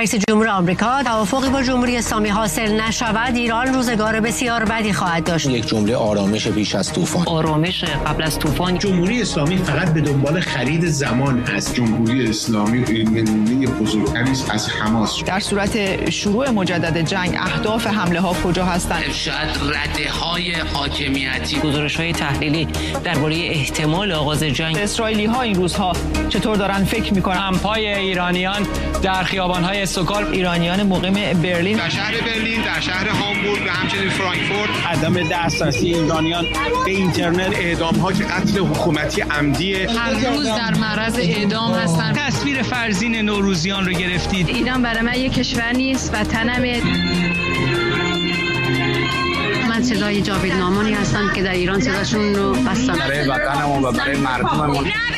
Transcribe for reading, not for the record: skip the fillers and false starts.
رئیس جمهور آمریکا توافقی با جمهوری اسلامی حاصل نشود ایران روزگار بسیار بدی خواهد داشت. یک جمله آرامش پیش از طوفان. آرامش قبل از طوفان. جمهوری اسلامی فقط به دنبال خرید زمان است. جمهوری اسلامی نمونه بزرگتری است از حماس. در صورت شروع مجدد جنگ اهداف حمله ها کجا هستند؟ ارشاد رده‌های حاکمیتی. گزارش‌های تحلیلی درباره احتمال آغاز جنگ. اسرائیلی ها این روزها چطور دارن فکر میکنن؟ پای ایرانیان در خیابان‌های استکهلم، ایرانیان مقیم برلین، در شهر برلین، در شهر هامبورگ و همچنین فرانکفورت، عدم دسترسی ایرانیان به اینترنت، اعدام‌ها که قتل حکومتی عمدیه، هر روز در معرض اعدام هستن. تصویر فرزین نوروزیان رو گرفتید. ایران برای من یک کشور نیست، وطنمه. من صدای جاوید نامانی هستم که در ایران صداشون رو بستم. برای وطنمون و برای مردممون